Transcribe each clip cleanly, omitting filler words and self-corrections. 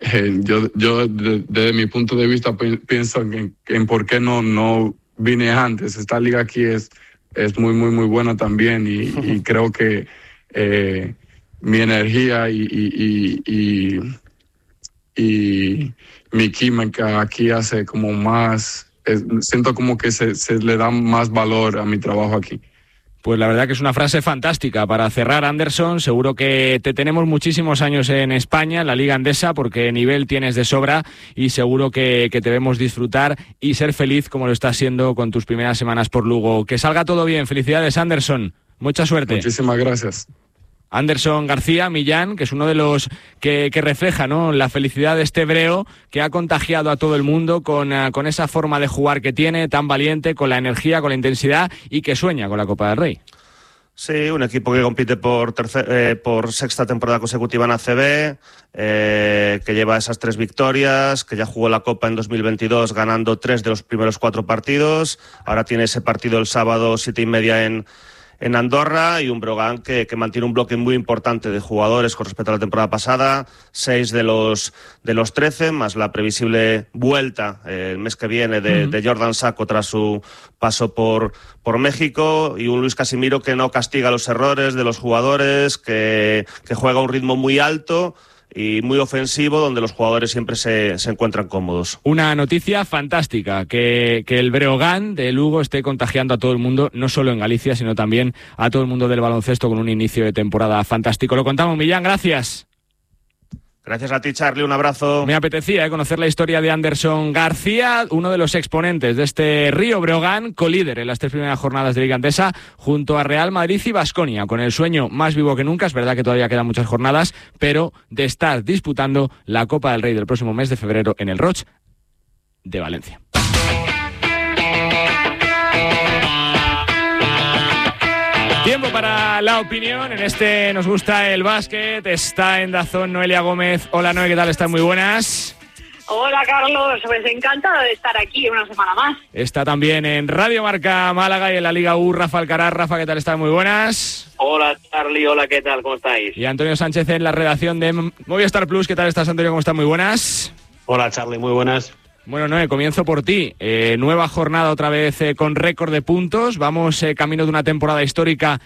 Desde mi punto de vista pienso en por qué no vine antes. Esta liga aquí es muy, muy, muy buena también y creo que mi energía y mi química aquí hace como más, siento como que se le da más valor a mi trabajo aquí. Pues la verdad que es una frase fantástica para cerrar, Anderson. Seguro que te tenemos muchísimos años en España, en la Liga Endesa, porque nivel tienes de sobra y seguro que te vemos disfrutar y ser feliz como lo estás siendo con tus primeras semanas por Lugo. Que salga todo bien. Felicidades, Anderson. Mucha suerte. Muchísimas gracias. Anderson García Millán, que es uno de los que refleja, ¿no?, la felicidad de este hebreo que ha contagiado a todo el mundo con esa forma de jugar que tiene, tan valiente, con la energía, con la intensidad y que sueña con la Copa del Rey. Sí, un equipo que compite por sexta temporada consecutiva en ACB, que lleva esas 3 victorias, que ya jugó la Copa en 2022 ganando 3 de los primeros 4 partidos. Ahora tiene ese partido el sábado 7:30 en Andorra, y un Breogán que mantiene un bloque muy importante de jugadores con respecto a la temporada pasada, 6 de los 13, más la previsible vuelta el mes que viene de Jordan Sacco tras su paso por México, y un Luis Casimiro que no castiga los errores de los jugadores, que juega a un ritmo muy alto y muy ofensivo, donde los jugadores siempre se encuentran cómodos. Una noticia fantástica, que el Breogán de Lugo esté contagiando a todo el mundo, no solo en Galicia, sino también a todo el mundo del baloncesto, con un inicio de temporada fantástico. Lo contamos, Millán, gracias. Gracias a ti, Charlie, un abrazo. Me apetecía conocer la historia de Anderson García, uno de los exponentes de este Río Breogán, colíder en las 3 primeras jornadas de Liga Endesa, junto a Real Madrid y Baskonia, con el sueño más vivo que nunca. Es verdad que todavía quedan muchas jornadas, pero de estar disputando la Copa del Rey del próximo mes de febrero en el Roig de Valencia. Tiempo para la opinión. En este Nos Gusta el Básquet. Está en DAZN Noelia Gómez. Hola, Noe, ¿qué tal? ¿Estás? Muy buenas. Hola, Carlos. Pues encantada de estar aquí una semana más. Está también en Radio Marca Málaga y en la Liga U Rafa Alcaraz. Rafa, ¿qué tal? ¿Estás? Muy buenas. Hola, Charlie. Hola, ¿qué tal? ¿Cómo estáis? Y Antonio Sánchez en la redacción de Movistar Plus. ¿Qué tal estás, Antonio? ¿Cómo estás? Muy buenas. Hola, Charlie. Muy buenas. Bueno, Noé, comienzo por ti. Nueva jornada otra vez con récord de puntos. Vamos camino de una temporada histórica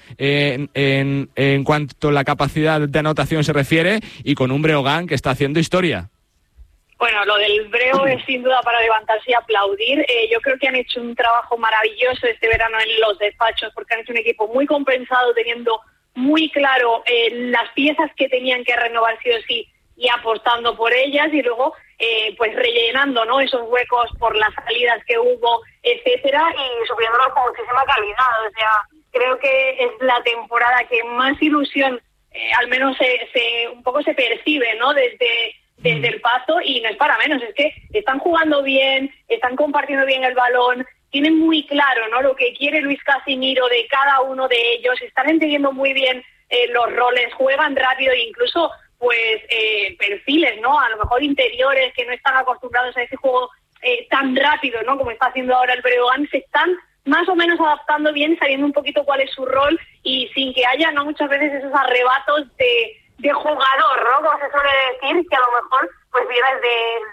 en cuanto a la capacidad de anotación se refiere, y con un Breogán que está haciendo historia. Bueno, lo del Breo es sin duda para levantarse y aplaudir. Yo creo que han hecho un trabajo maravilloso este verano en los despachos, porque han hecho un equipo muy compensado, teniendo muy claro las piezas que tenían que renovar sí o sí y apostando por ellas, y luego pues rellenando, ¿no?, esos huecos por las salidas que hubo, etcétera, y supliéndolos con muchísima calidad. O sea, creo que es la temporada que más ilusión, al menos un poco se percibe, ¿no?, desde el paso, y no es para menos. Es que están jugando bien, están compartiendo bien el balón, tienen muy claro, ¿no?, lo que quiere Luis Casimiro de cada uno de ellos, están entendiendo muy bien los roles, juegan rápido, e incluso pues perfiles, ¿no?, a lo mejor interiores que no están acostumbrados a ese juego tan rápido, ¿no?, como está haciendo ahora el Breogán, se están más o menos adaptando bien, sabiendo un poquito cuál es su rol, y sin que haya, ¿no?, muchas veces esos arrebatos de jugador, ¿no?, como se suele decir, que a lo mejor pues vienes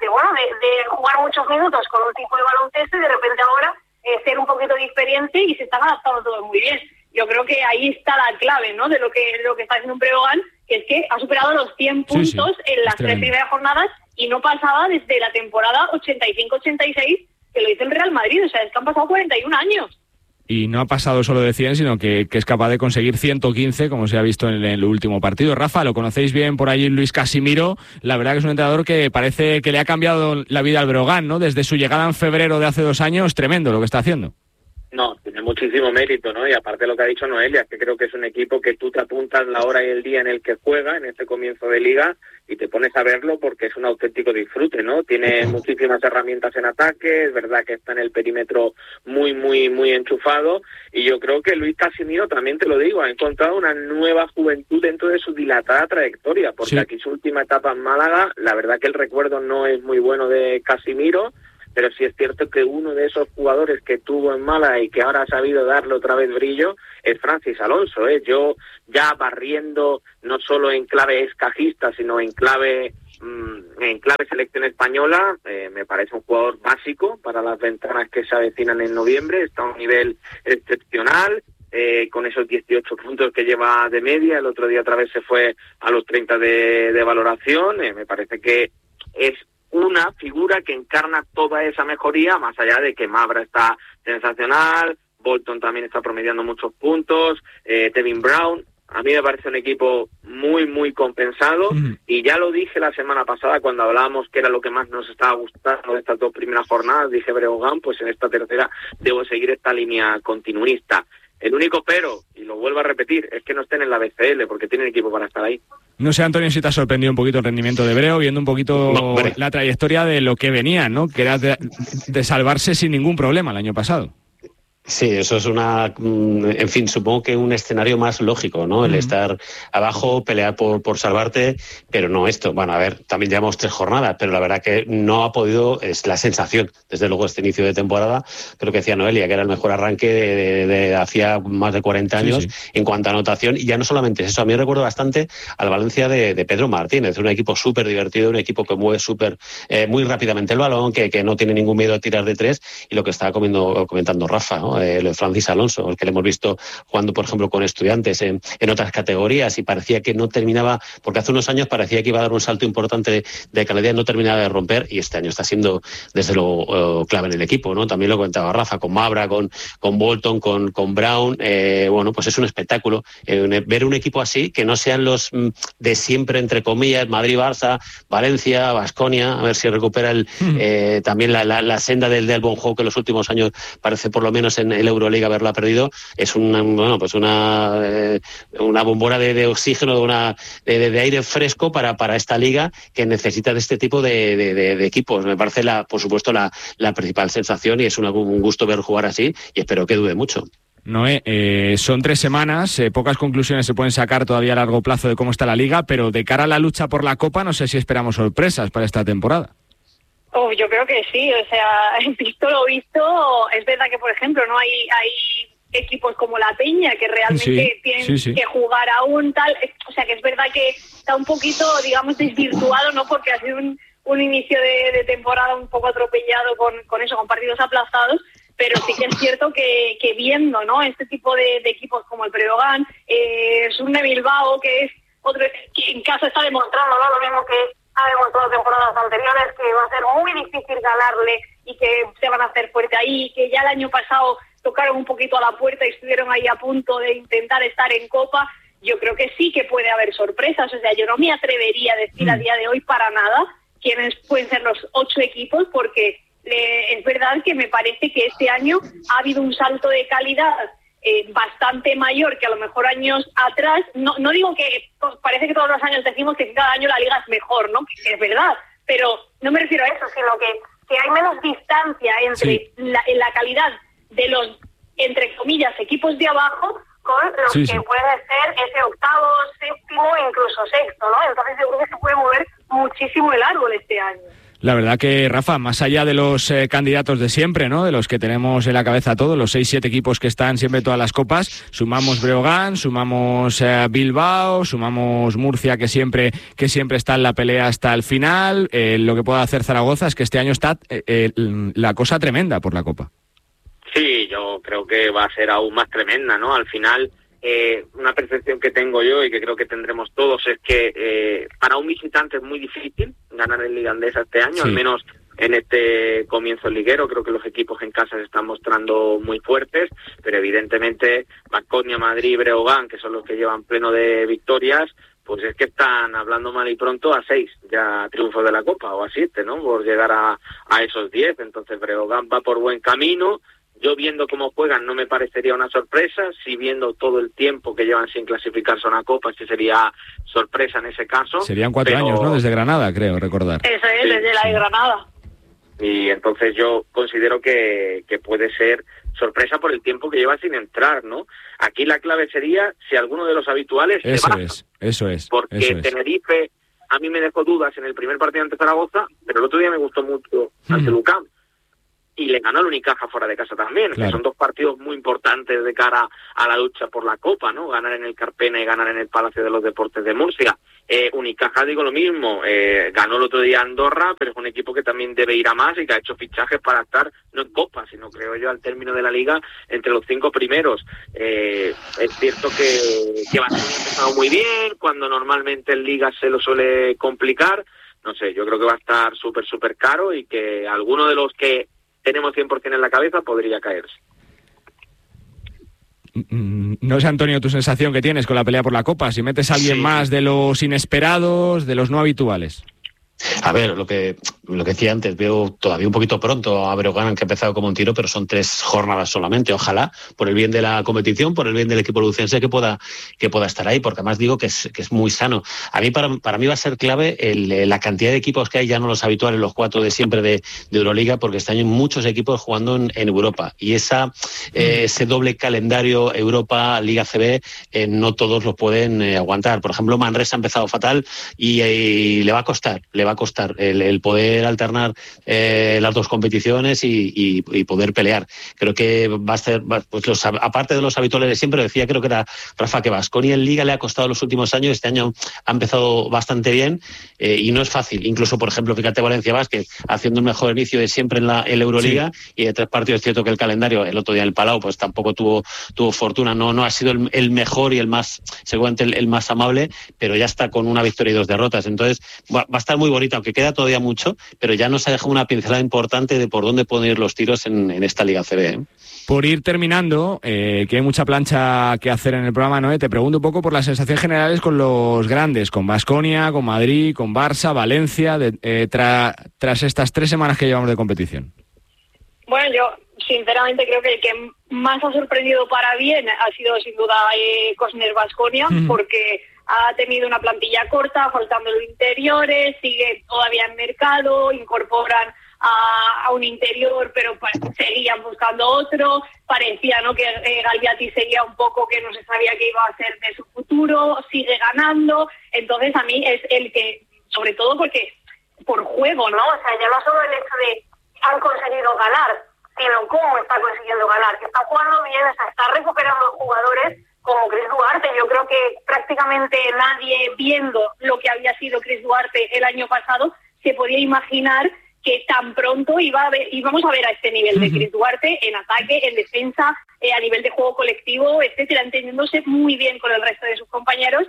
de jugar muchos minutos con un tipo de baloncesto y de repente ahora ser un poquito de experiencia, y se están adaptando todos muy bien. Yo creo que ahí está la clave, ¿no?, de lo que está haciendo un Breogán, que es que ha superado los 100 puntos en las 3 primeras jornadas, y no pasaba desde la temporada 85-86 que lo hizo el Real Madrid. O sea, es que han pasado 41 años. Y no ha pasado solo de 100, sino que es capaz de conseguir 115, como se ha visto en el último partido. Rafa, lo conocéis bien por allí, Luis Casimiro. La verdad que es un entrenador que parece que le ha cambiado la vida al Breogán, ¿no? Desde su llegada en febrero de hace 2 años, tremendo lo que está haciendo. No, tiene muchísimo mérito, ¿no? Y aparte lo que ha dicho Noelia, es que creo que es un equipo que tú te apuntas la hora y el día en el que juega, en este comienzo de liga, y te pones a verlo porque es un auténtico disfrute, ¿no? Tiene muchísimas herramientas en ataque, es verdad que está en el perímetro muy, muy, muy enchufado, y yo creo que Luis Casimiro, también te lo digo, ha encontrado una nueva juventud dentro de su dilatada trayectoria, porque aquí su última etapa en Málaga, la verdad que el recuerdo no es muy bueno de Casimiro, pero sí es cierto que uno de esos jugadores que tuvo en Málaga y que ahora ha sabido darle otra vez brillo es Francis Alonso. Yo ya barriendo no solo en clave escajista, sino en clave en clave selección española, me parece un jugador básico para las ventanas que se avecinan en noviembre, está a un nivel excepcional, con esos 18 puntos que lleva de media, el otro día otra vez se fue a los 30 de valoración, me parece que es una figura que encarna toda esa mejoría, más allá de que Mabra está sensacional, Bolton también está promediando muchos puntos, Tevin Brown. A mí me parece un equipo muy, muy compensado, y ya lo dije la semana pasada cuando hablábamos que era lo que más nos estaba gustando de estas 2 primeras jornadas, dije Breogán, pues en esta tercera debo seguir esta línea continuista. El único pero, y lo vuelvo a repetir, es que no estén en la BCL, porque tienen equipo para estar ahí. No sé, Antonio, si te ha sorprendido un poquito el rendimiento de Breo, viendo un poquito la trayectoria de lo que venía, ¿no? Que era de salvarse sin ningún problema el año pasado. Sí, eso es en fin, supongo que un escenario más lógico, ¿no? El estar abajo, pelear por salvarte, pero no esto. Bueno, a ver, también llevamos 3 jornadas, pero la verdad que no ha podido, es la sensación, desde luego este inicio de temporada, creo que decía Noelia, que era el mejor arranque de hacía más de 40 años en cuanto a anotación, y ya no solamente eso, a mí me recuerdo bastante al Valencia de Pedro Martínez, un equipo súper divertido, un equipo que mueve muy rápidamente el balón, que no tiene ningún miedo a tirar de 3, y lo que estaba comentando Rafa, ¿no? Lo de Francis Alonso, el que le hemos visto jugando, por ejemplo, con Estudiantes en otras categorías, y parecía que no terminaba, porque hace unos años parecía que iba a dar un salto importante de calidad, no terminaba de romper, y este año está siendo desde luego clave en el equipo, ¿no? También lo comentaba Rafa, con Mabra, con Bolton, con Brown, bueno, pues es un espectáculo ver un equipo así, que no sean los de siempre, entre comillas, Madrid, Barça, Valencia, Baskonia, a ver si recupera también la senda del buen juego que en los últimos años parece, por lo menos en el Euroliga, haberla perdido. Es una bombona de oxígeno, de aire fresco para esta liga, que necesita de este tipo de equipos. Me parece, por supuesto, la principal sensación, y es un gusto ver jugar así, y espero que dure mucho. Noé, son 3 semanas, pocas conclusiones se pueden sacar todavía a largo plazo de cómo está la liga, pero de cara a la lucha por la Copa, no sé si esperamos sorpresas para esta temporada. Yo creo que sí, o sea, visto lo visto, es verdad que, por ejemplo, no hay equipos como la Peña que realmente tienen que jugar aún tal, o sea, que es verdad que está un poquito, digamos, desvirtuado, ¿no? Porque ha sido un inicio de temporada un poco atropellado con partidos aplazados, pero sí que es cierto que viendo, ¿no?, este tipo de equipos como el Breogán, Surne Bilbao, que es otro que en casa está demostrando, ¿no?, lo mismo que ha demostrado temporadas anteriores, que va a ser muy difícil ganarle y que se van a hacer fuerte ahí, que ya el año pasado tocaron un poquito a la puerta y estuvieron ahí a punto de intentar estar en Copa. Yo creo que sí que puede haber sorpresas, o sea, yo no me atrevería a decir a día de hoy para nada quiénes pueden ser los 8 equipos, porque es verdad que me parece que este año ha habido un salto de calidad bastante mayor que a lo mejor años atrás. No digo que parece que todos los años decimos que cada año la liga es mejor, ¿no? Que es verdad, pero no me refiero a eso, sino que hay menos distancia entre la calidad de los, entre comillas, equipos de abajo con los que puede ser ese octavo, séptimo e incluso sexto, ¿no? Entonces yo creo que se puede mover muchísimo el árbol este año. La verdad que, Rafa, más allá de los candidatos de siempre, ¿no?, de los que tenemos en la cabeza todos, los 6-7 equipos que están siempre en todas las copas, sumamos Breogán, sumamos Bilbao, sumamos Murcia, que siempre está en la pelea hasta el final. Lo que puede hacer Zaragoza es que este año está la cosa tremenda por la Copa. Sí, yo creo que va a ser aún más tremenda, ¿no? Al final, una percepción que tengo yo y que creo que tendremos todos es que para un visitante es muy difícil ganar en Liga Andesa este año, al menos en este comienzo liguero. Creo que los equipos en casa se están mostrando muy fuertes, pero evidentemente Baskonia, Madrid, Breogán, que son los que llevan pleno de victorias, pues es que están hablando mal y pronto a 6 ya triunfos de la Copa, o a 7, ¿no?, por llegar a esos 10. Entonces Breogán va por buen camino. Yo, viendo cómo juegan, no me parecería una sorpresa. Si viendo todo el tiempo que llevan sin clasificarse a una Copa, sí sería sorpresa en ese caso. Serían 4 años, ¿no?, desde Granada, creo recordar. Eso es, desde la de Granada. Y entonces yo considero que puede ser sorpresa por el tiempo que lleva sin entrar, ¿no? Aquí la clave sería si alguno de los habituales se baja. Eso es. Porque Tenerife a mí me dejó dudas en el primer partido ante Zaragoza, pero el otro día me gustó mucho ante Lucam. Y le ganó el Unicaja fuera de casa también, que son 2 partidos muy importantes de cara a la lucha por la Copa, ¿no? Ganar en el Carpena y ganar en el Palacio de los Deportes de Murcia. Unicaja, digo lo mismo, ganó el otro día Andorra, pero es un equipo que también debe ir a más y que ha hecho fichajes para estar, no en Copa, sino creo yo al término de la Liga, entre los 5 primeros. Es cierto que Baskonia ha empezado muy bien, cuando normalmente en Liga se lo suele complicar. No sé, yo creo que va a estar súper caro y que alguno de los que tenemos 100% en la cabeza podría caerse. No sé, Antonio, tu sensación que tienes con la pelea por la Copa, si metes a alguien más de los inesperados, de los no habituales. A ver, lo que decía antes, veo todavía un poquito pronto a Breogán, que ha empezado como un tiro, pero son 3 jornadas solamente. Ojalá, por el bien de la competición, por el bien del equipo lucense, que pueda estar ahí, porque además digo que es muy sano. A mí, para mí va a ser clave la cantidad de equipos que hay, ya no los habituales, los 4 de siempre de Euroliga, porque este año hay muchos equipos jugando en Europa. Y ese doble calendario Europa, Liga CB, no todos lo pueden aguantar. Por ejemplo, Manresa ha empezado fatal y le va a costar el poder alternar las 2 competiciones y poder pelear. Creo que va a ser, pues aparte de los habituales de siempre, decía, creo que era Rafa, que Baskonia en Liga le ha costado los últimos años. Este año ha empezado bastante bien y no es fácil. Incluso, por ejemplo, fíjate, Valencia Basket haciendo un mejor inicio de siempre en la Euroliga, sí. Y de 3 partidos es cierto que el calendario, el otro día en el Palau, pues tampoco tuvo fortuna, no ha sido el mejor y el más, seguramente el más amable, pero ya está con una victoria y 2 derrotas. Entonces va a estar muy bonito, aunque queda todavía mucho, pero ya nos ha dejado una pincelada importante de por dónde pueden ir los tiros en esta Liga CB. Por ir terminando, que hay mucha plancha que hacer en el programa, Noé, te pregunto un poco por las sensaciones generales con los grandes, con Baskonia, con Madrid, con Barça, Valencia, tras estas 3 semanas que llevamos de competición. Bueno, yo sinceramente creo que el que más ha sorprendido para bien ha sido sin duda Cosner Baskonia, porque ha tenido una plantilla corta, faltando los interiores, sigue todavía en mercado, incorporan a un interior, pero seguían buscando otro. Parecía, ¿no?, que Galbiati seguía un poco, que no se sabía qué iba a hacer de su futuro, sigue ganando. Entonces a mí es el que, sobre todo porque por juego, ¿no? O sea, ya no solo el hecho de han conseguido ganar, sino cómo está consiguiendo ganar, que está jugando bien, o sea, está recuperando jugadores como Chris Duarte. Yo creo que prácticamente nadie, viendo lo que había sido Chris Duarte el año pasado, se podía imaginar que tan pronto íbamos a ver a este nivel de Chris Duarte en ataque, en defensa, a nivel de juego colectivo, etcétera, entendiéndose muy bien con el resto de sus compañeros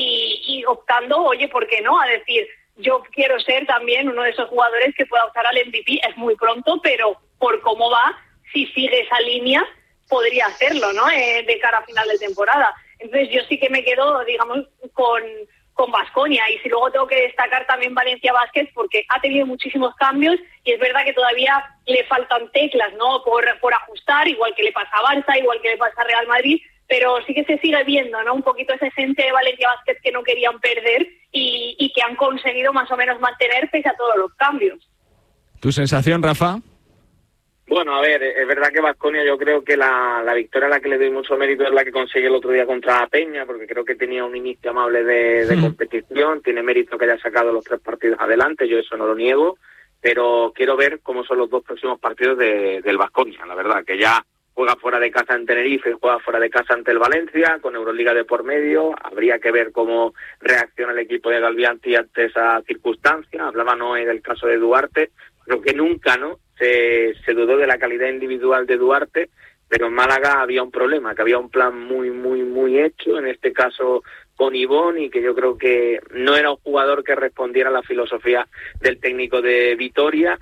y optando, oye, ¿por qué no?, a decir, yo quiero ser también uno de esos jugadores que pueda optar al MVP. Es muy pronto, pero por cómo va, si sigue esa línea, podría hacerlo, ¿no?, de cara a final de temporada. Entonces yo sí que me quedo, digamos, con Baskonia, y si luego tengo que destacar también Valencia Basket, porque ha tenido muchísimos cambios y es verdad que todavía le faltan teclas, ¿no?, por ajustar, igual que le pasa a Barça, igual que le pasa a Real Madrid, pero sí que se sigue viendo, ¿no?, un poquito esa esencia de Valencia Basket que no querían perder y que han conseguido más o menos mantener pese a todos los cambios. ¿Tu sensación, Rafa? Bueno, a ver, es verdad que Baskonia, yo creo que la victoria a la que le doy mucho mérito es la que consigue el otro día contra la Peña, porque creo que tenía un inicio amable de competición, tiene mérito que haya sacado los 3 partidos adelante, yo eso no lo niego, pero quiero ver cómo son los 2 próximos partidos del Baskonia, la verdad, que ya juega fuera de casa en Tenerife, juega fuera de casa ante el Valencia, con Euroliga de por medio. Habría que ver cómo reacciona el equipo de Galbiati ante esa circunstancia. Hablaba Noé del caso de Duarte, creo que nunca, ¿no?, se dudó de la calidad individual de Duarte, pero en Málaga había un problema, que había un plan muy hecho, en este caso con Ivón, y que yo creo que no era un jugador que respondiera a la filosofía del técnico de Vitoria,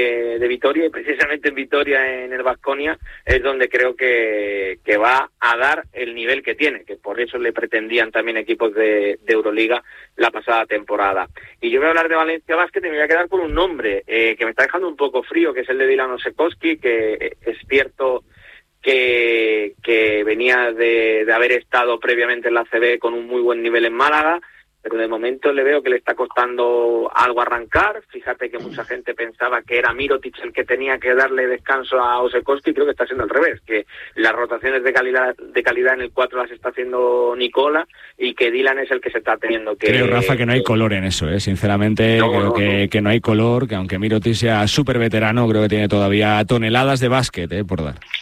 y precisamente en Vitoria, en el Baskonia, es donde creo que va a dar el nivel que tiene, que por eso le pretendían también equipos de Euroliga la pasada temporada. Y yo voy a hablar de Valencia Basket y me voy a quedar con un nombre que me está dejando un poco frío, que es el de Dylan Osekoski, que es cierto que venía de haber estado previamente en la ACB con un muy buen nivel en Málaga, pero de momento le veo que le está costando algo arrancar. Fíjate que mucha gente pensaba que era Mirotic el que tenía que darle descanso a Osekoski, creo que está siendo al revés, que las rotaciones de calidad en el 4 las está haciendo Nicola y que Dylan es el que se está teniendo que... Creo, Rafa, que no hay color en eso, sinceramente, que no hay color, que aunque Mirotic sea súper veterano, creo que tiene todavía toneladas de básquet por dar.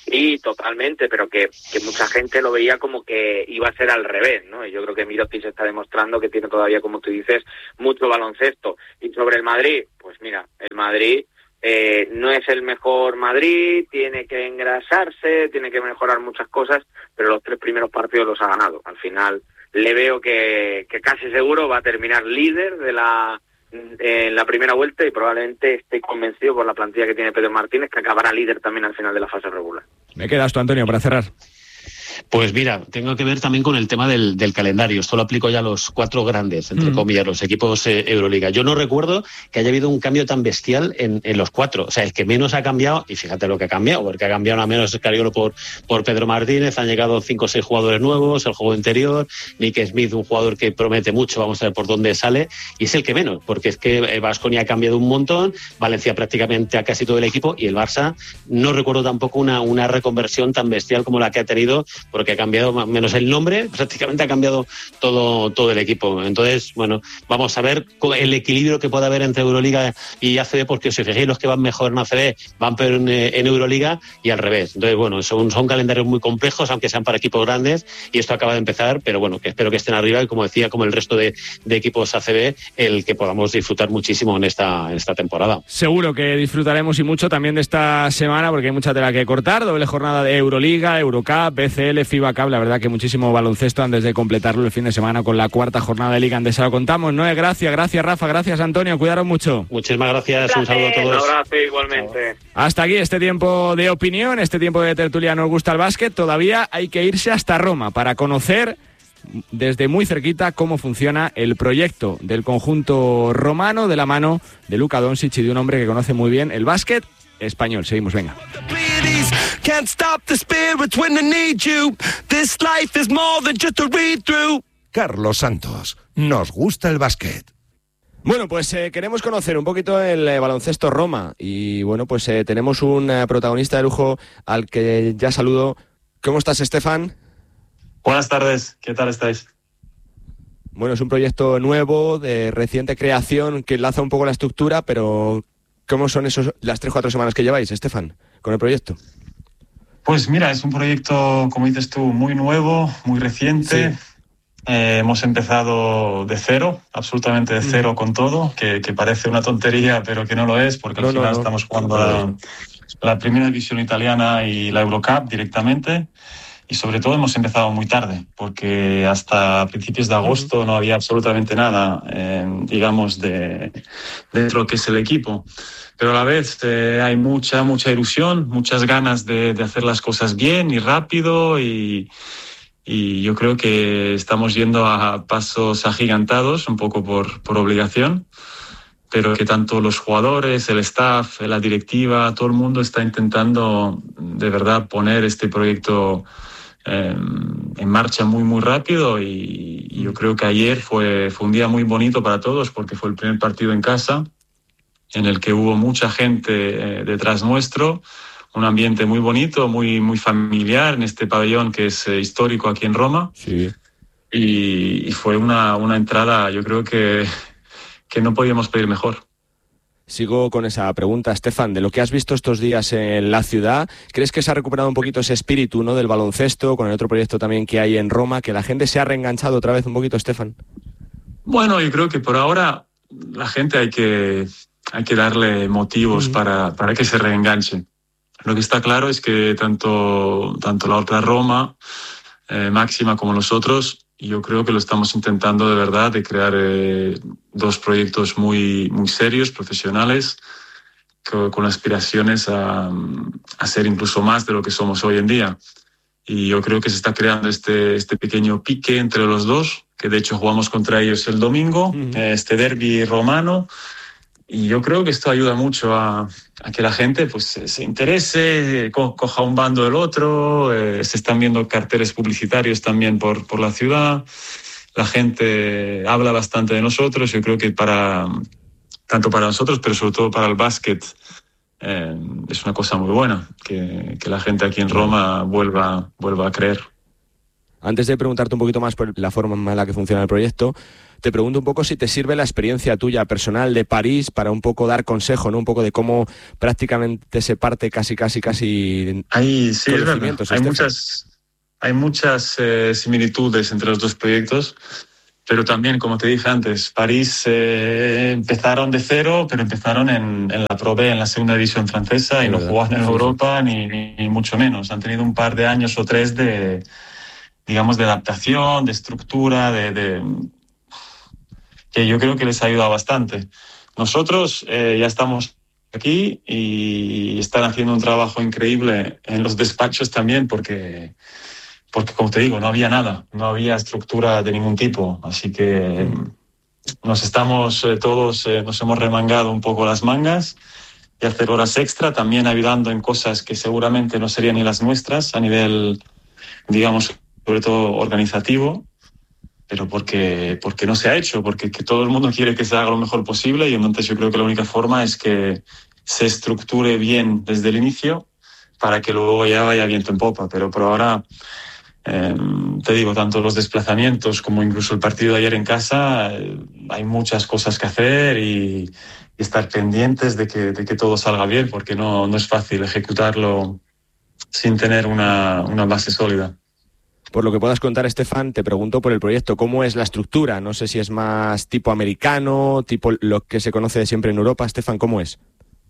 Sí, totalmente, pero que mucha gente lo veía como que iba a ser al revés, ¿no? Y yo creo que Mirotic está demostrando que tiene todavía, como tú dices, mucho baloncesto. Y sobre el Madrid, pues mira, el Madrid no es el mejor Madrid, tiene que engrasarse, tiene que mejorar muchas cosas, pero los 3 primeros partidos los ha ganado. Al final le veo que casi seguro va a terminar líder en la primera vuelta y probablemente esté convencido por la plantilla que tiene Pedro Martínez que acabará líder también al final de la fase regular. Me quedas tú, Antonio, para cerrar. Pues mira, tengo que ver también con el tema del calendario. Esto lo aplico ya a los 4 grandes, entre comillas, los equipos Euroliga. Yo no recuerdo que haya habido un cambio tan bestial en los 4. O sea, el que menos ha cambiado, y fíjate lo que ha cambiado, porque ha cambiado a menos Escariolo por Pedro Martínez, han llegado 5 o 6 jugadores nuevos, el juego interior, Nick Smith, un jugador que promete mucho, vamos a ver por dónde sale, y es el que menos, porque es que Baskonia ha cambiado un montón, Valencia prácticamente a casi todo el equipo, y el Barça no recuerdo tampoco una reconversión tan bestial como la que ha tenido, porque ha cambiado menos el nombre, prácticamente ha cambiado todo el equipo. Entonces, bueno, vamos a ver el equilibrio que puede haber entre Euroliga y ACB, porque si os fijáis, los que van mejor en ACB van peor en Euroliga y al revés. Entonces, bueno, son calendarios muy complejos, aunque sean para equipos grandes, y esto acaba de empezar, pero bueno, que espero que estén arriba y, como decía, como el resto de equipos ACB, el que podamos disfrutar muchísimo en esta temporada. Seguro que disfrutaremos y mucho también de esta semana, porque hay mucha tela que cortar, doble jornada de Euroliga, Eurocup, BCL, FIBA Cup, la verdad que muchísimo baloncesto antes de completarlo el fin de semana con la 4ª jornada de Liga Andesa. Lo contamos, ¿no? Gracias Rafa, gracias Antonio, cuidaros mucho. Muchísimas gracias, un saludo a todos. Un abrazo igualmente. Hasta aquí este tiempo de opinión, este tiempo de tertulia Nos Gusta el Básquet. Todavía hay que irse hasta Roma para conocer desde muy cerquita cómo funciona el proyecto del conjunto romano de la mano de Luka Doncic y de un hombre que conoce muy bien el básquet español. Seguimos, venga. Carlos Santos, Nos Gusta el Básquet. Bueno, pues queremos conocer un poquito el baloncesto Roma y bueno, pues tenemos un protagonista de lujo al que ya saludo. ¿Cómo estás, Estefan? Buenas tardes, ¿qué tal estáis? Bueno, es un proyecto nuevo, de reciente creación, que enlaza un poco la estructura, pero ¿cómo son las 3-4 semanas que lleváis, Estefan, con el proyecto? Pues mira, es un proyecto, como dices tú, muy nuevo, muy reciente. Sí. Hemos empezado de cero, absolutamente de cero con todo, que parece una tontería, pero que no lo es, porque al final estamos jugando la primera división italiana y la Eurocup directamente. Y sobre todo hemos empezado muy tarde, porque hasta principios de agosto no había absolutamente nada, digamos, dentro de lo que es el equipo. Pero a la vez hay mucha ilusión, muchas ganas de hacer las cosas bien y rápido, y yo creo que estamos yendo a pasos agigantados, un poco por obligación, pero que tanto los jugadores, el staff, la directiva, todo el mundo está intentando de verdad poner este proyecto en marcha muy rápido, y yo creo que ayer fue un día muy bonito para todos, porque fue el primer partido en casa en el que hubo mucha gente detrás nuestro, un ambiente muy bonito, muy familiar en este pabellón que es histórico aquí en Roma. Sí. Y fue una entrada, yo creo que no podíamos pedir mejor. Sigo con esa pregunta, Estefan, de lo que has visto estos días en la ciudad, ¿crees que se ha recuperado un poquito ese espíritu, ¿no?, del baloncesto, con el otro proyecto también que hay en Roma, que la gente se ha reenganchado otra vez un poquito, Estefan? Bueno, yo creo que por ahora la gente hay que darle motivos para que se reenganche. Lo que está claro es que tanto la otra Roma, Máxima, como nosotros, yo creo que lo estamos intentando de verdad, de crear 2 proyectos muy serios, profesionales, con aspiraciones a ser incluso más de lo que somos hoy en día. Y yo creo que se está creando este pequeño pique entre los dos, que de hecho jugamos contra ellos el domingo, este derbi romano. Y yo creo que esto ayuda mucho a que la gente pues se interese, coja un bando del otro. Se están viendo carteles publicitarios también por la ciudad. La gente habla bastante de nosotros. Yo creo que tanto para nosotros, pero sobre todo para el básquet, es una cosa muy buena que la gente aquí en Roma vuelva a creer. Antes de preguntarte un poquito más por la forma en la que funciona el proyecto, te pregunto un poco si te sirve la experiencia tuya personal de París para un poco dar consejo, ¿no? Un poco de cómo prácticamente se parte casi Ahí sí, conocimientos. Hay muchas similitudes entre los dos proyectos, pero también, como te dije antes, París empezaron de cero, pero empezaron en la Pro B, en la segunda división francesa, y no jugaban en Europa ni mucho menos. Han tenido un par de años o 3 de adaptación, de estructura, que yo creo que les ha ayudado bastante. Nosotros ya estamos aquí y están haciendo un trabajo increíble en los despachos también, porque como te digo, no había nada, no había estructura de ningún tipo, así que nos hemos remangado un poco las mangas y hacer horas extra, también ayudando en cosas que seguramente no serían ni las nuestras a nivel, digamos, sobre todo organizativo, pero porque no se ha hecho, porque todo el mundo quiere que se haga lo mejor posible, y entonces yo creo que la única forma es que se estructure bien desde el inicio para que luego ya vaya viento en popa. Pero por ahora, te digo, tanto los desplazamientos como incluso el partido de ayer en casa, hay muchas cosas que hacer y estar pendientes de que todo salga bien, porque no es fácil ejecutarlo sin tener una base sólida. Por lo que puedas contar, Estefan, te pregunto por el proyecto, ¿cómo es la estructura? No sé si es más tipo americano, tipo lo que se conoce de siempre en Europa. Estefan, ¿cómo es?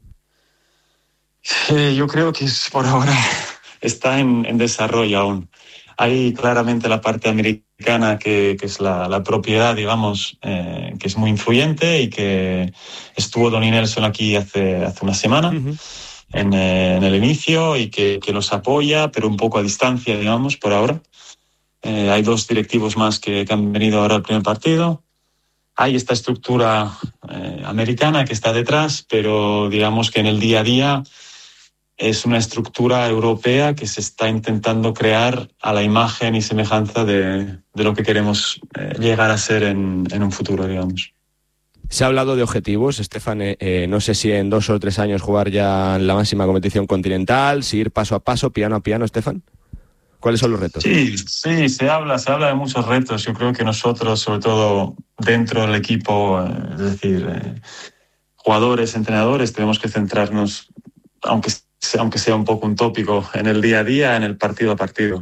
Yo creo que por ahora está en desarrollo aún. Hay claramente la parte americana que es la propiedad, digamos, que es muy influyente, y que estuvo Donnie Nelson aquí hace una semana. Uh-huh. En el inicio, y que nos apoya, pero un poco a distancia, digamos, por ahora. Hay 2 directivos más que han venido ahora al primer partido. Hay esta estructura americana que está detrás, pero digamos que en el día a día es una estructura europea que se está intentando crear a la imagen y semejanza de lo que queremos llegar a ser en un futuro, digamos. Se ha hablado de objetivos, Estefan, no sé si en 2 o 3 años jugar ya en la máxima competición continental, si ir paso a paso, piano a piano, Estefan. ¿Cuáles son los retos? Sí, se habla de muchos retos. Yo creo que nosotros, sobre todo dentro del equipo, es decir, jugadores, entrenadores, tenemos que centrarnos, aunque sea un poco un tópico, en el día a día, en el partido a partido.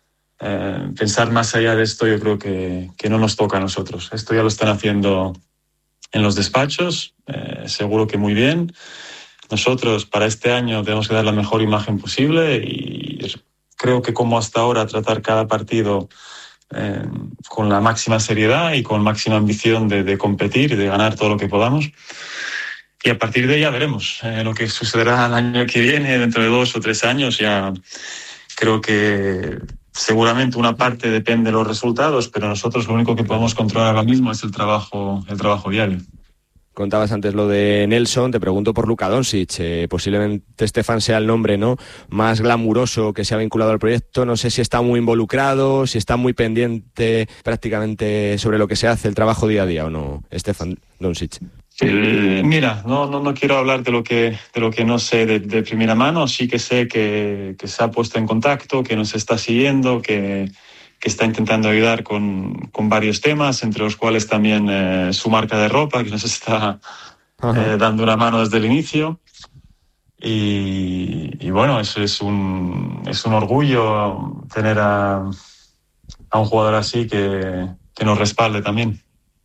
Pensar más allá de esto yo creo que no nos toca a nosotros. Esto ya lo están haciendo en los despachos, seguro que muy bien. Nosotros para este año tenemos que dar la mejor imagen posible, y creo que, como hasta ahora, tratar cada partido con la máxima seriedad y con máxima ambición de competir y de ganar todo lo que podamos. Y a partir de ahí ya veremos lo que sucederá el año que viene, dentro de 2 o 3 años. Ya creo que seguramente una parte depende de los resultados, pero nosotros lo único que podemos controlar ahora mismo es el trabajo diario. Contabas antes lo de Nelson, te pregunto por Luka Doncic. Posiblemente Estefan sea el nombre, ¿no?, más glamuroso que se ha vinculado al proyecto. No sé si está muy involucrado, si está muy pendiente prácticamente sobre lo que se hace, el trabajo día a día, o no, Stefan Doncic. Mira, no quiero hablar de lo que no sé de primera mano. Sí que sé que se ha puesto en contacto, que nos está siguiendo, que está intentando ayudar con varios temas, entre los cuales también su marca de ropa, que nos está dando una mano desde el inicio. Y bueno, eso es un orgullo, tener a un jugador así que nos respalde también.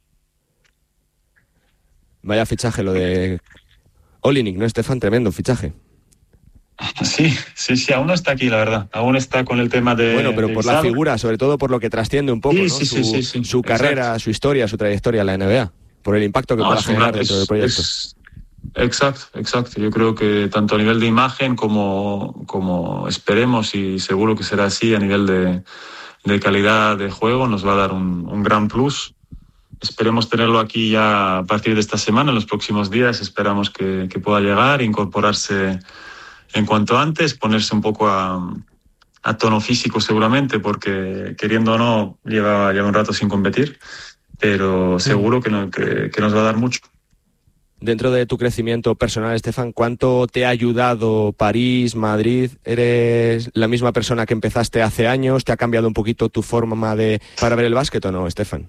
Vaya fichaje lo de Olynyk, ¿no, Estefan? Tremendo fichaje. Sí, aún no está aquí, la verdad. Aún está con el tema de... Bueno, pero por la figura, sobre todo por lo que trasciende un poco, sí, ¿no? Su carrera, exacto, su historia, su trayectoria en la NBA, por el impacto que pueda generar dentro del proyecto. Exacto. Yo creo que tanto a nivel de imagen como esperemos, y seguro que será así, a nivel de calidad de juego, nos va a dar un gran plus. Esperemos tenerlo aquí ya a partir de esta semana, en los próximos días. Esperamos que pueda llegar, incorporarse en cuanto antes, ponerse un poco a tono físico seguramente, porque queriendo o no lleva un rato sin competir, pero seguro que nos va a dar mucho. Dentro de tu crecimiento personal, Estefan, ¿cuánto te ha ayudado París, Madrid? ¿Eres la misma persona que empezaste hace años? ¿Te ha cambiado un poquito tu forma para ver el básquet o no, Estefan?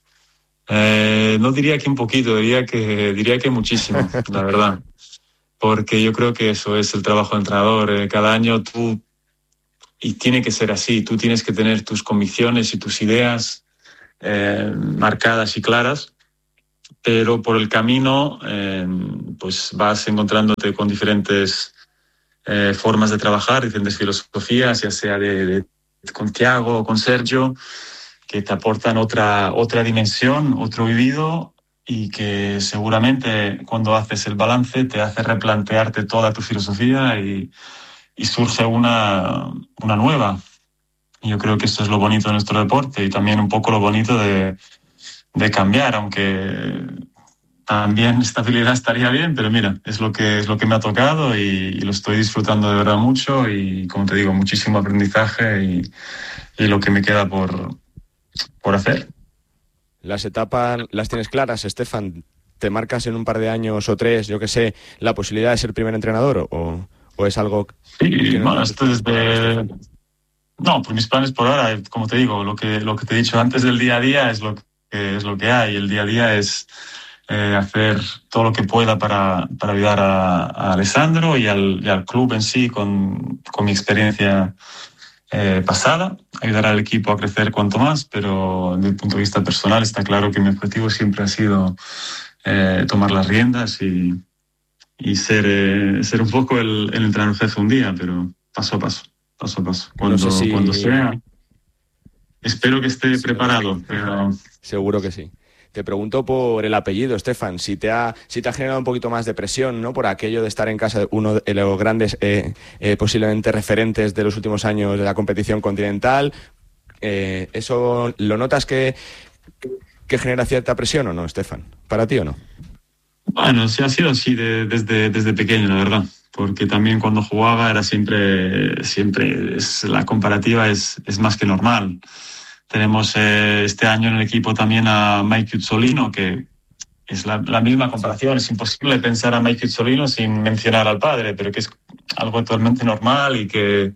No diría que un poquito, diría que muchísimo, la verdad. Porque yo creo que eso es el trabajo de entrenador. Cada año y tiene que ser así, tú tienes que tener tus convicciones y tus ideas marcadas y claras, pero por el camino pues vas encontrándote con diferentes formas de trabajar, diferentes filosofías, ya sea con Thiago o con Sergio, que te aportan otra dimensión, otro vivido, y que seguramente cuando haces el balance te hace replantearte toda tu filosofía y surge una nueva. Y yo creo que esto es lo bonito de nuestro deporte y también un poco lo bonito de cambiar, aunque también estabilidad estaría bien, pero mira, es lo que me ha tocado y lo estoy disfrutando de verdad mucho y, como te digo, muchísimo aprendizaje y lo que me queda por hacer. Las etapas las tienes claras, Estefan. ¿Te marcas en un par de años o 3, yo qué sé, la posibilidad de ser primer entrenador o es algo que bueno, esto desde... No, pues mis planes por ahora, como te digo, lo que te he dicho antes del día a día es lo que hay. El día a día es hacer todo lo que pueda para ayudar a Alessandro y al club en sí con mi experiencia pasada, ayudar al equipo a crecer cuanto más, pero desde el punto de vista personal está claro que mi objetivo siempre ha sido tomar las riendas y ser un poco el entrenador jefe un día, pero paso a paso. Cuando sea, espero que esté preparado. Pero... Seguro que sí. Te pregunto por el apellido, Estefan, si te ha generado un poquito más de presión, ¿no? Por aquello de estar en casa de uno de los grandes, posiblemente referentes de los últimos años de la competición continental. ¿Eso lo notas que genera cierta presión o no, Estefan? ¿Para ti o no? Bueno, sí ha sido así desde pequeño, la verdad. Porque también cuando jugaba era siempre la comparativa es más que normal. Tenemos este año en el equipo también a Mike Uzzolino, que es la misma comparación. Es imposible pensar a Mike Uzzolino sin mencionar al padre, pero que es algo totalmente normal y que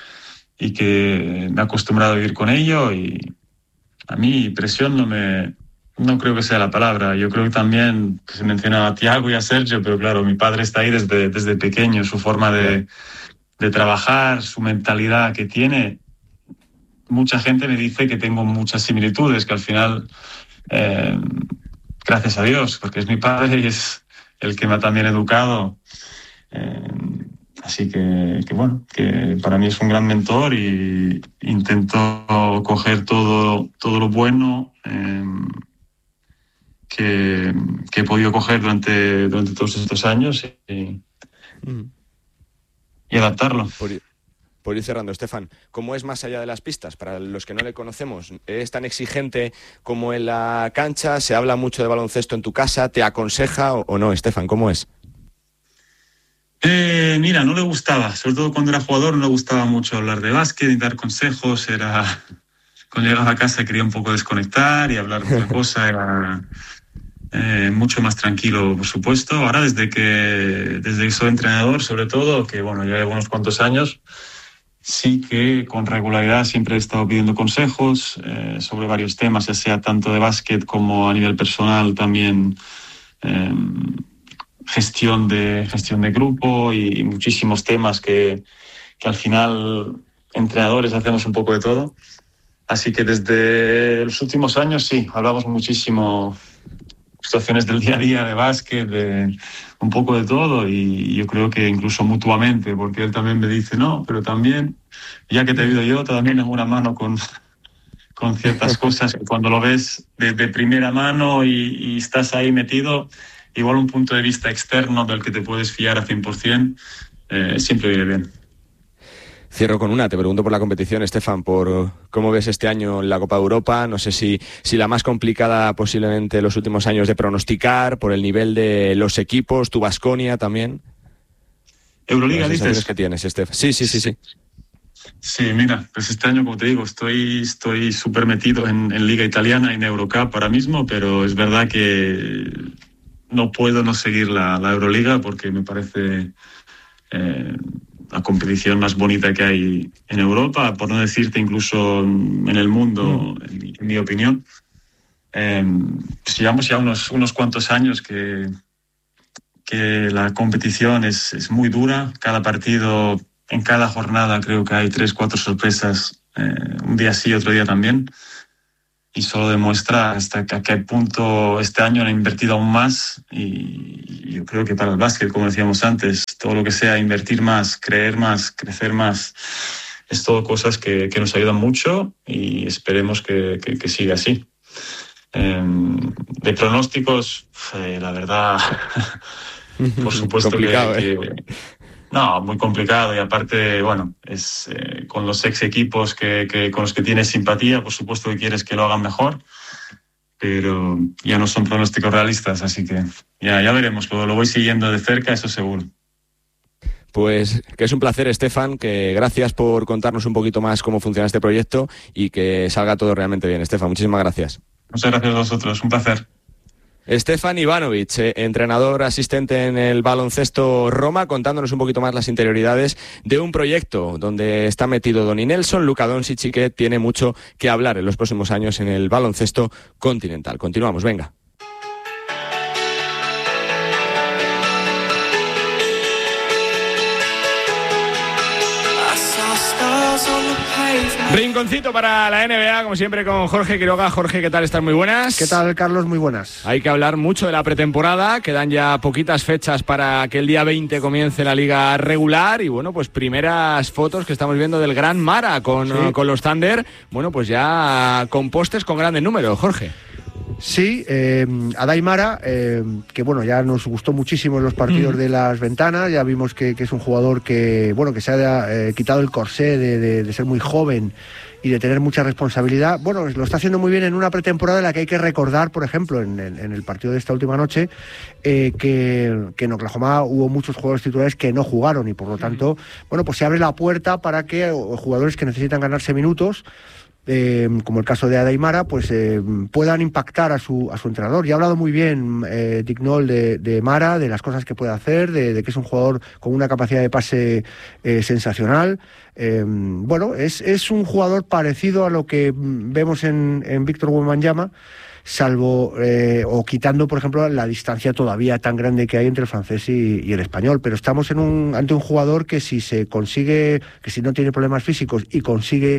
me he acostumbrado a vivir con ello. Y a mí presión no creo que sea la palabra. Yo creo que también se menciona a Thiago y a Sergio, pero claro, mi padre está ahí desde pequeño. Su forma de trabajar, su mentalidad que tiene. Mucha gente me dice que tengo muchas similitudes, que al final, gracias a Dios, porque es mi padre y es el que me ha también educado. Así que bueno, que para mí es un gran mentor y intento coger todo lo bueno que he podido coger durante todos estos años y adaptarlo. Por ir cerrando, Estefan, ¿cómo es más allá de las pistas? Para los que no le conocemos, ¿es tan exigente como en la cancha? ¿Se habla mucho de baloncesto en tu casa? ¿Te aconseja o no, Estefan? ¿Cómo es? Mira, no le gustaba, sobre todo cuando era jugador, no le gustaba mucho hablar de básquet y dar consejos. Cuando llegaba a casa quería un poco desconectar y hablar de otra cosa, era mucho más tranquilo, por supuesto. Ahora, desde que soy entrenador, sobre todo, que bueno, ya llevo unos cuantos años, sí que con regularidad siempre he estado pidiendo consejos sobre varios temas, ya sea tanto de básquet como a nivel personal también, gestión de grupo y muchísimos temas que al final entrenadores hacemos un poco de todo. Así que desde los últimos años sí, hablamos muchísimo situaciones del día a día de básquet, de un poco de todo, y yo creo que incluso mutuamente, porque él también me dice, no, pero también, ya que te ayudo yo, también en una mano con ciertas cosas que cuando lo ves de primera mano y estás ahí metido, igual un punto de vista externo del que te puedes fiar a 100%, siempre viene bien. Cierro con una, te pregunto por la competición, Estefan, por cómo ves este año la Copa de Europa, no sé si la más complicada posiblemente en los últimos años de pronosticar, por el nivel de los equipos, tu Baskonia también. Euroliga, dices. ¿Qué tienes, Estefan? Sí. Sí, mira, pues este año, como te digo, estoy súper metido en Liga Italiana y en Eurocup ahora mismo, pero es verdad que no puedo no seguir la Euroliga porque me parece la competición más bonita que hay en Europa, por no decirte incluso en el mundo, en mi opinión. Pues llevamos ya unos cuantos años que la competición es muy dura. Cada partido, en cada jornada creo que hay 3-4 sorpresas, un día sí, otro día también. Y solo demuestra hasta a qué punto este año han invertido aún más. Y yo creo que para el básquet, como decíamos antes, todo lo que sea invertir más, creer más, crecer más, es todo cosas que nos ayudan mucho y esperemos que siga así. De pronósticos, la verdad, por supuesto que no, muy complicado, y aparte, bueno, es con los ex equipos con los que tienes simpatía, por supuesto que quieres que lo hagan mejor, pero ya no son pronósticos realistas, así que ya veremos, lo voy siguiendo de cerca, eso seguro. Pues que es un placer, Estefan, que gracias por contarnos un poquito más cómo funciona este proyecto y que salga todo realmente bien. Estefan, muchísimas gracias. Muchas gracias a vosotros, un placer. Stefan Ivanovic, entrenador asistente en el Baloncesto Roma, contándonos un poquito más las interioridades de un proyecto donde está metido Donnie Nelson, Luka Doncic, y que tiene mucho que hablar en los próximos años en el baloncesto continental. Continuamos, venga. Rinconcito para la NBA, como siempre, con Jorge Quiroga. Jorge, ¿qué tal? ¿Estás? Muy buenas. ¿Qué tal, Carlos? Muy buenas. Hay que hablar mucho de la pretemporada, quedan ya poquitas fechas para que el día 20 comience la liga regular y bueno, pues primeras fotos que estamos viendo del Gran Mara con los Thunder, bueno, pues ya con postes con grandes números, Jorge. Sí, Adai Mara, que bueno, ya nos gustó muchísimo en los partidos de las ventanas, ya vimos que es un jugador que se ha quitado el corsé de ser muy joven y de tener mucha responsabilidad. Bueno, lo está haciendo muy bien en una pretemporada en la que hay que recordar, por ejemplo, en el partido de esta última noche, que en Oklahoma hubo muchos jugadores titulares que no jugaron y por lo tanto, bueno, pues se abre la puerta para que jugadores que necesitan ganarse minutos, como el caso de Adai Mara, pues puedan impactar a su entrenador. Y ha hablado muy bien Dick Noll de Mara, de las cosas que puede hacer, de que es un jugador con una capacidad de pase sensacional. Bueno, es un jugador parecido a lo que vemos en Víctor Wembanyama, salvo o quitando, por ejemplo, la distancia todavía tan grande que hay entre el francés y el español. Pero estamos ante un jugador que si se consigue, que si no tiene problemas físicos y consigue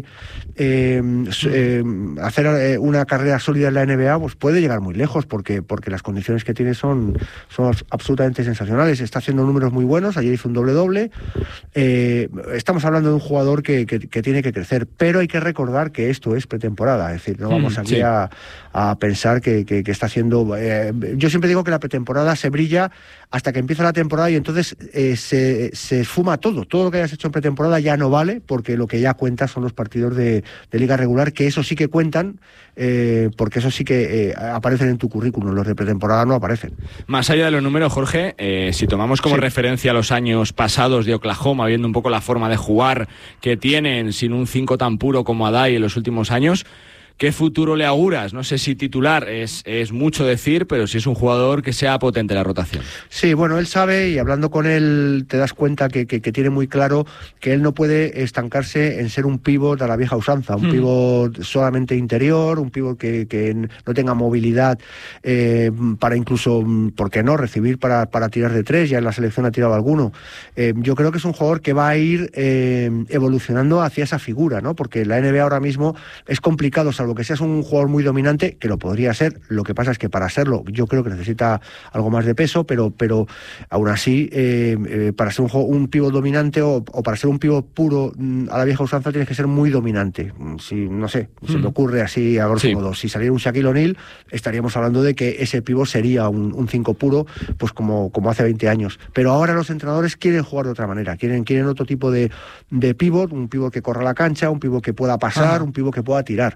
hacer una carrera sólida en la NBA, pues puede llegar muy lejos porque las condiciones que tiene son absolutamente sensacionales. Está haciendo números muy buenos, ayer hizo un doble-doble. Estamos hablando de un jugador que tiene que crecer, pero hay que recordar que esto es pretemporada, es decir, no vamos aquí a pensar que está haciendo... yo siempre digo que la pretemporada se brilla hasta que empieza la temporada y entonces se esfuma todo lo que hayas hecho en pretemporada ya no vale, porque lo que ya cuenta son los partidos de liga regular, que eso sí que cuentan, porque eso sí que aparecen en tu currículum, los de pretemporada no aparecen. Más allá de los números, Jorge, si tomamos como referencia los años pasados de Oklahoma, viendo un poco la forma de jugar que tienen sin un 5 tan puro como Adai en los últimos años, ¿qué futuro le auguras? No sé si titular es mucho decir, pero si es un jugador que sea potente en la rotación. Sí, bueno, él sabe, y hablando con él te das cuenta que tiene muy claro que él no puede estancarse en ser un pívot a la vieja usanza, un pívot solamente interior, un pívot que no tenga movilidad para incluso, ¿por qué no?, recibir para tirar de tres. Ya en la selección ha tirado alguno. Yo creo que es un jugador que va a ir evolucionando hacia esa figura, ¿no? Porque la NBA ahora mismo es complicado, salvo que seas un jugador muy dominante, que lo podría ser. Lo que pasa es que para serlo yo creo que necesita algo más de peso, pero aún así para ser un pívot dominante o para ser un pívot puro a la vieja usanza tienes que ser muy dominante. No sé, se me ocurre así a grosso modo. Si saliera un Shaquille O'Neal estaríamos hablando de que ese pívot sería un 5 puro, pues como hace 20 años. Pero ahora los entrenadores quieren jugar de otra manera, quieren otro tipo de pívot, un pívot que corra la cancha, un pívot que pueda pasar, un pívot que pueda tirar.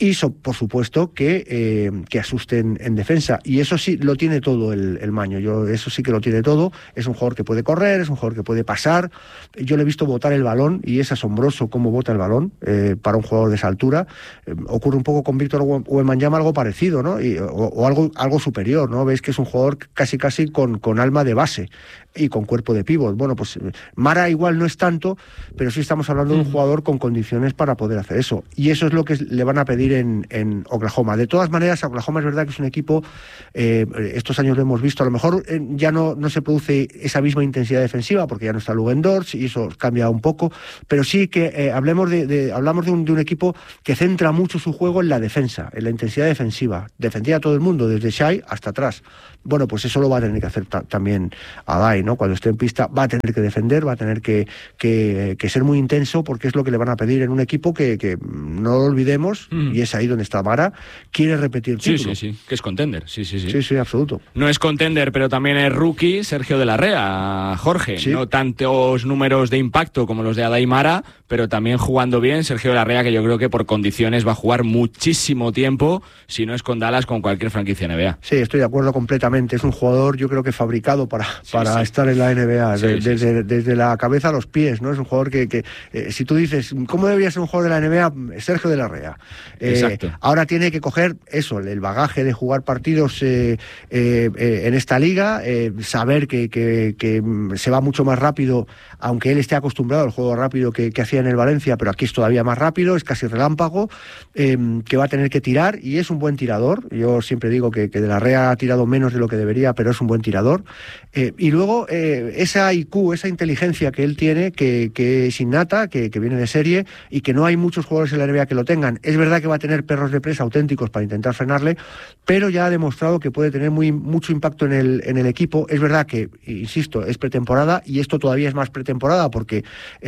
y por supuesto que asusten en defensa, y eso sí lo tiene todo el Maño. Eso sí que lo tiene todo. Es un jugador que puede correr, es un jugador que puede pasar. Yo le he visto botar el balón y es asombroso cómo bota el balón para un jugador de esa altura. Ocurre un poco con Víctor Wembanyama, algo parecido, ¿no? O algo superior, ¿no? Veis que es un jugador casi con alma de base y con cuerpo de pívot. Bueno, pues Mara igual no es tanto, pero sí estamos hablando de un jugador con condiciones para poder hacer eso, y eso es lo que le van a pedir en Oklahoma. De todas maneras, Oklahoma es verdad que es un equipo, estos años lo hemos visto, a lo mejor ya no se produce esa misma intensidad defensiva porque ya no está Luguentz Dort y eso cambia un poco, pero sí que hablamos de un equipo que centra mucho su juego en la defensa, en la intensidad defensiva. Defendía a todo el mundo, desde Shai hasta atrás. Bueno, pues eso lo va a tener que hacer también Adai, ¿no? Cuando esté en pista va a tener que defender, va a tener que ser muy intenso, porque es lo que le van a pedir en un equipo que no lo olvidemos, y es ahí donde está Mara, quiere repetir el título. Sí, que es contender, sí. Sí, absoluto. No es contender, pero también es rookie Sergio de la Rea, Jorge. Sí. No tantos números de impacto como los de Adai Mara, pero también jugando bien Sergio de la Rea, que yo creo que por condiciones va a jugar muchísimo tiempo, si no es con Dallas, con cualquier franquicia NBA. Sí, estoy de acuerdo completamente. Es un jugador, yo creo que fabricado para estar en la NBA, desde la cabeza a los pies, ¿no? Es un jugador que si tú dices, ¿cómo debería ser un jugador de la NBA? Sergio de la Rea. Ahora tiene que coger eso, el bagaje de jugar partidos en esta liga, saber que se va mucho más rápido, aunque él esté acostumbrado al juego rápido que hacía en el Valencia, pero aquí es todavía más rápido, es casi relámpago, que va a tener que tirar, y es un buen tirador. Yo siempre digo que de la Rea ha tirado menos de lo que debería, pero es un buen tirador. Y luego esa IQ, esa inteligencia que él tiene, que es innata, que viene de serie, y que no hay muchos jugadores en la NBA que lo tengan. Es verdad que va a tener perros de presa auténticos para intentar frenarle, pero ya ha demostrado que puede tener mucho impacto en el equipo. Es verdad que, insisto, es pretemporada, y esto todavía es más pretemporada porque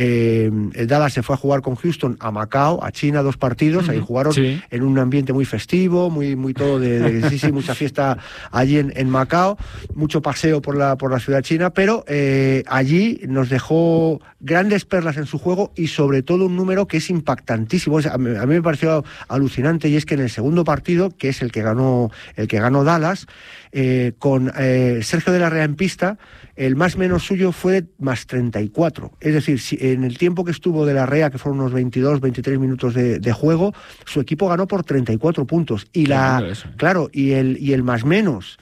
el Dallas se fue a jugar con Houston a Macao, a China, 2 partidos. Ahí jugaron en un ambiente muy festivo, muy todo de mucha fiesta allí en Macao, mucho paseo por la ciudad china, pero allí nos dejó grandes perlas en su juego, y sobre todo un número que es impactantísimo. A mí me pareció alucinante, y es que en el segundo partido, que es el que ganó Dallas, con Sergio de la Rea en pista, el más menos suyo fue más 34. Es decir, en el tiempo que estuvo de la Rea, que fueron unos 22-23 minutos de juego, su equipo ganó por 34 puntos. Y el más menos,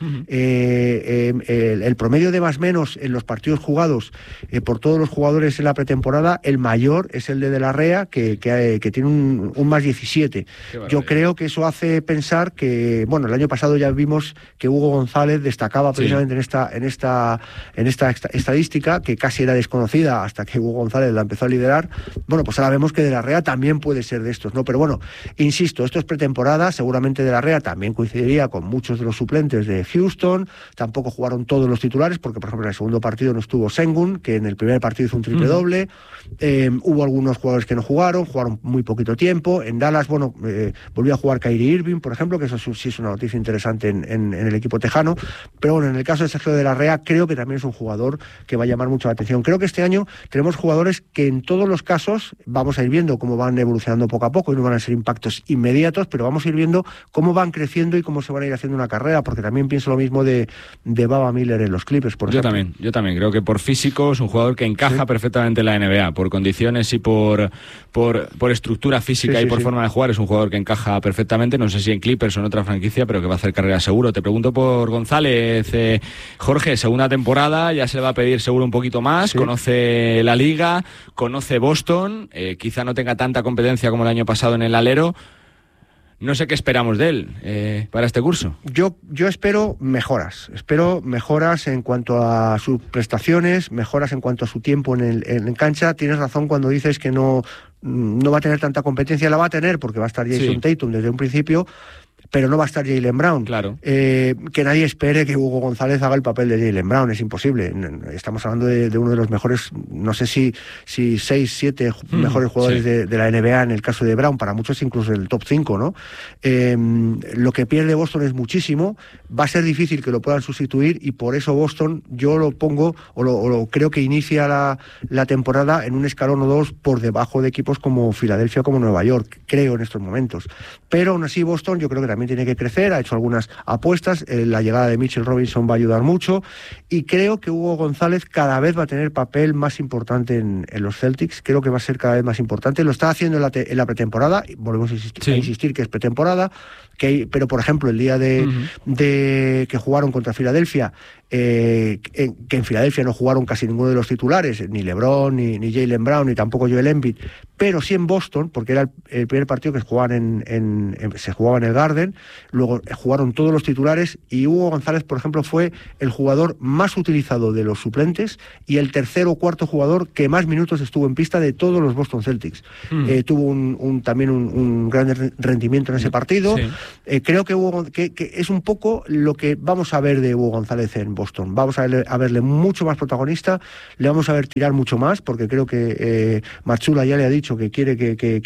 el promedio de más menos en los partidos jugados por todos los jugadores en la pretemporada, el mayor es el de la Rea, que tiene un más 17. Yo creo que eso hace pensar que, bueno, el año pasado ya vimos que Hugo González destacaba precisamente en esta estadística, que casi era desconocida hasta que Hugo González la empezó a liderar. Bueno, pues ahora vemos que de la Rea también puede ser de estos, ¿no? Pero bueno, insisto, esto es pretemporada, seguramente de la Rea también coincidiría con muchos de los suplentes de Houston. Tampoco jugaron todos los titulares, porque por ejemplo en el segundo partido no estuvo Sengun, que en el primer partido hizo un triple doble. Hubo algunos jugadores que no jugaron muy poquito tiempo. En Dallas, volvió a jugar Kyrie Irving, por ejemplo, que eso sí es una noticia interesante en el equipo tejano. Pero bueno, en el caso de Sergio de la Rea, creo que también es un jugador que va a llamar mucho la atención. Creo que este año tenemos jugadores que en todos los casos vamos a ir viendo cómo van evolucionando poco a poco, y no van a ser impactos inmediatos, pero vamos a ir viendo cómo van creciendo y cómo se van a ir haciendo una carrera, porque también pienso lo mismo de Baba Miller en los Clippers, por ejemplo. Yo también creo que por físico es un jugador que encaja perfectamente en la NBA, por condiciones y por estructura física y por forma de jugar. Es un jugador que encaja perfectamente, no sé si en Clippers o en otra franquicia, pero que va a hacer carrera seguro. Te pregunto por González, Jorge, segunda temporada, ya se le va a pedir seguro un poquito más, conoce la liga, conoce Boston, quizá no tenga tanta competencia como el año pasado en el alero. No sé qué esperamos de él para este curso. Yo espero mejoras en cuanto a sus prestaciones, mejoras en cuanto a su tiempo en cancha. Tienes razón cuando dices que no va a tener tanta competencia. La va a tener porque va a estar Jason Tatum desde un principio. pero no va a estar Jaylen Brown. Claro. Que nadie espere que Hugo González haga el papel de Jaylen Brown, es imposible. Estamos hablando de uno de los mejores, no sé si 6, 7 mejores jugadores de la NBA, en el caso de Brown, para muchos incluso el top 5, ¿no? Lo que pierde Boston es muchísimo, va a ser difícil que lo puedan sustituir, y por eso Boston yo lo pongo, creo que inicia la temporada en un escalón o dos por debajo de equipos como Filadelfia, como Nueva York, creo en estos momentos. Pero aún así Boston yo creo que también tiene que crecer, ha hecho algunas apuestas, la llegada de Mitchell Robinson va a ayudar mucho, y creo que Hugo González cada vez va a tener papel más importante en los Celtics, creo que va a ser cada vez más importante, lo está haciendo en la pretemporada, volvemos a insistir que es pretemporada, pero por ejemplo el día de que jugaron contra Filadelfia, que en Filadelfia no jugaron casi ninguno de los titulares, ni LeBron, ni Jaylen Brown, ni tampoco Joel Embiid, pero sí en Boston, porque era el primer partido que se jugaba en el Garden, luego jugaron todos los titulares, y Hugo González, por ejemplo, fue el jugador más utilizado de los suplentes y el tercer o cuarto jugador que más minutos estuvo en pista de todos los Boston Celtics. Tuvo también un gran rendimiento en ese partido. Creo que es un poco lo que vamos a ver de Hugo González en Boston. Vamos a verle mucho más protagonista, le vamos a ver tirar mucho más, porque creo que Mazzulla ya le ha dicho que quiere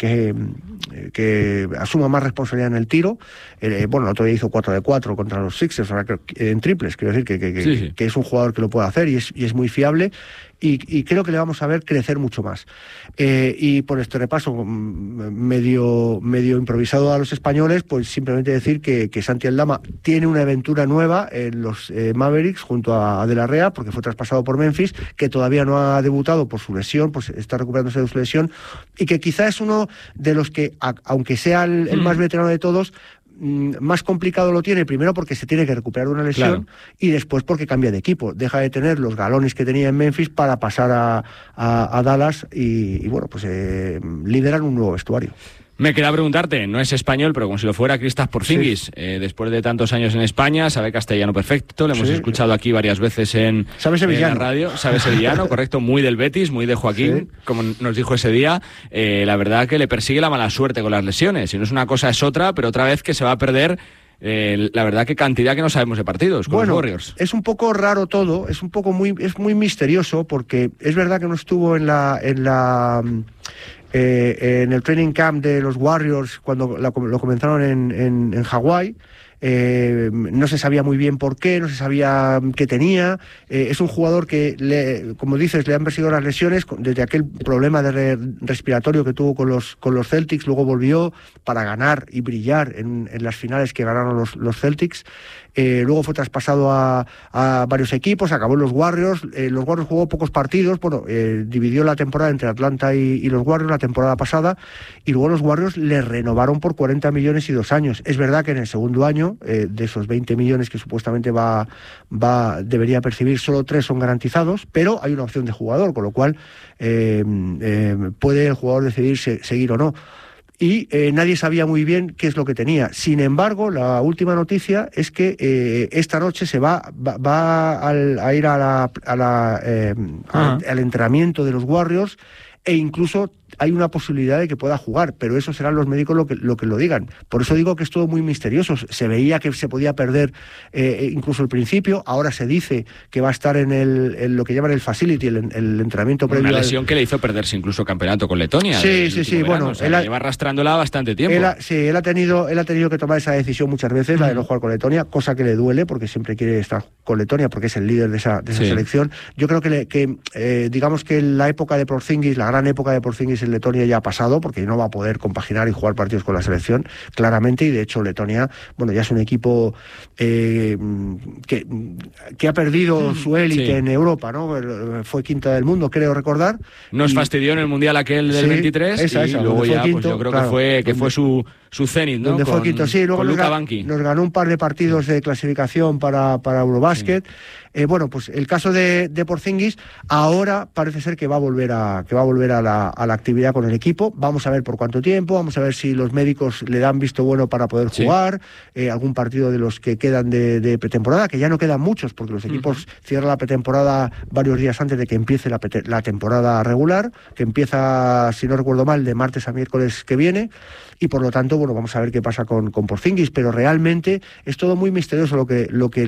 que asuma más responsabilidad en el tiro. Bueno, el otro día hizo 4 de 4 contra los Sixers en triples, quiero decir que es un jugador que lo puede hacer y es muy fiable. Y creo que le vamos a ver crecer mucho más. Y por este repaso medio improvisado a los españoles, pues simplemente decir que Santi Aldama tiene una aventura nueva en los Mavericks junto a De La Rea, porque fue traspasado por Memphis, que todavía no ha debutado por su lesión, pues está recuperándose de su lesión, y que quizá es uno de los que, aunque sea el más veterano de todos, más complicado lo tiene, primero porque se tiene que recuperar de una lesión, y después porque cambia de equipo, deja de tener los galones que tenía en Memphis para pasar a Dallas y bueno, pues lideran un nuevo vestuario. Me queda preguntarte, no es español, pero como si lo fuera, Kristaps Porzingis, después de tantos años en España, sabe castellano perfecto, le hemos escuchado aquí varias veces en la radio, sabe sevillano, correcto, muy del Betis, muy de Joaquín, como nos dijo ese día. La verdad que le persigue la mala suerte con las lesiones, si no es una cosa es otra, pero otra vez que se va a perder, la verdad que cantidad que no sabemos de partidos con los Warriors. Es un poco raro todo, es muy misterioso, porque es verdad que no estuvo en el training camp de los Warriors cuando lo comenzaron en Hawái. No se sabía muy bien por qué, no se sabía qué tenía. Es un jugador que, como dices, le han perseguido las lesiones desde aquel problema respiratorio que tuvo con los Celtics. Luego volvió para ganar y brillar en las finales que ganaron los Celtics. Luego fue traspasado a varios equipos, acabó en los Warriors. Los Warriors jugó pocos partidos, dividió la temporada entre Atlanta y los Warriors la temporada pasada, y luego los Warriors le renovaron por 40 millones y 2 años. Es verdad que en el segundo año, de esos 20 millones que supuestamente debería percibir, solo 3 son garantizados, pero hay una opción de jugador, con lo cual puede el jugador decidir seguir o no. Y nadie sabía muy bien qué es lo que tenía. Sin embargo, la última noticia es que esta noche se va a ir al entrenamiento de los Warriors, e incluso hay una posibilidad de que pueda jugar, pero eso serán los médicos lo que lo digan. Por eso digo que es todo muy misterioso. Se veía que se podía perder incluso el principio, ahora se dice que va a estar en lo que llaman el facility, el entrenamiento previo. Una lesión que le hizo perderse incluso campeonato con Letonia. Sí. Bueno, o sea, lleva arrastrándola bastante tiempo. Él ha tenido que tomar esa decisión muchas veces, la de no jugar con Letonia, cosa que le duele porque siempre quiere estar con Letonia porque es el líder de esa selección. Yo creo que digamos que la época de Porzingis, la gran época de Porzingis en Letonia ya ha pasado, porque no va a poder compaginar y jugar partidos con la selección, claramente, y de hecho Letonia, ya es un equipo que ha perdido su élite en Europa, ¿no? Fue quinta del mundo, creo recordar. Nos fastidió en el Mundial aquel del 23, y luego ya, quinto, pues yo creo que fue su cenit, ¿no? Donde fue quinto, luego nos ganó un par de partidos de clasificación para Eurobasket. Pues el caso de Porzingis ahora parece ser que va a volver a la actividad con el equipo. Vamos a ver por cuánto tiempo, vamos a ver si los médicos le dan visto bueno para poder jugar, algún partido de los que quedan de pretemporada, que ya no quedan muchos, porque los equipos cierran la pretemporada varios días antes de que empiece la temporada regular, que empieza, si no recuerdo mal, de martes a miércoles que viene, y por lo tanto, bueno, vamos a ver qué pasa con Porzingis, pero realmente es todo muy misterioso lo que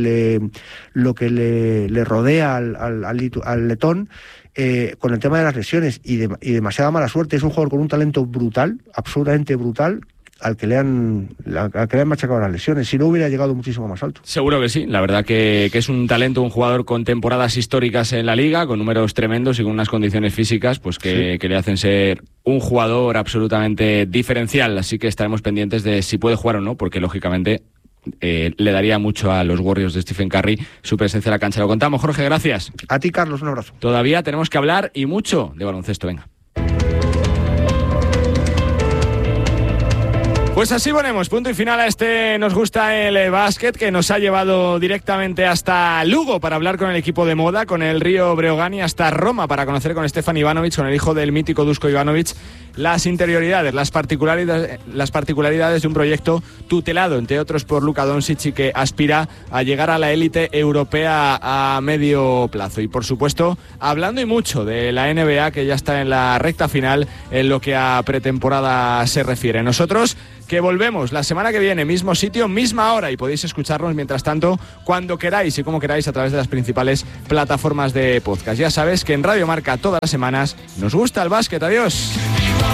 le rodea al letón. Con el tema de las lesiones y demasiada mala suerte. Es un jugador con un talento brutal, absolutamente brutal, al que le han machacado las lesiones. Si no, hubiera llegado muchísimo más alto. Seguro que sí. La verdad que es un talento, un jugador con temporadas históricas en la liga, con números tremendos y con unas condiciones físicas pues que le hacen ser un jugador absolutamente diferencial. Así que estaremos pendientes de si puede jugar o no, porque lógicamente le daría mucho a los Warriors de Stephen Curry su presencia en la cancha. Lo contamos, Jorge, gracias. A ti, Carlos, un abrazo. Todavía tenemos que hablar y mucho de baloncesto, venga. Pues así ponemos punto y final a este Nos Gusta el Básquet, que nos ha llevado directamente hasta Lugo para hablar con el equipo de moda, con el Río Breogán, y hasta Roma para conocer con Stefan Ivanovic, con el hijo del mítico Dusko Ivanovic, las interioridades, las particularidades de un proyecto tutelado, entre otros, por Luka Doncic, y que aspira a llegar a la élite europea a medio plazo. Y por supuesto, hablando y mucho de la NBA, que ya está en la recta final en lo que a pretemporada se refiere. Nosotros que volvemos la semana que viene, mismo sitio, misma hora, y podéis escucharnos mientras tanto cuando queráis y como queráis a través de las principales plataformas de podcast. Ya sabes que en Radio Marca todas las semanas Nos Gusta el Básquet. Adiós.